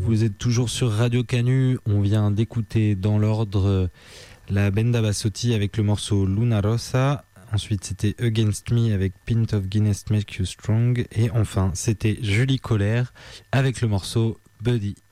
Vous êtes toujours sur Radio Canu. On vient d'écouter dans l'ordre la Benda Bassotti avec le morceau Luna Rossa. Ensuite, c'était Against Me avec Pint of Guinness Make You Strong. Et enfin, c'était Julie Colère avec le morceau Buddy.